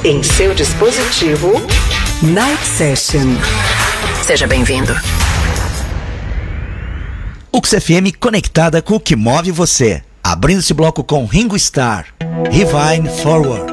Em seu dispositivo, Night Session. Seja bem-vindo. UX FM conectada com o que move você. Abrindo esse bloco com Ringo Starr, Divine Forward.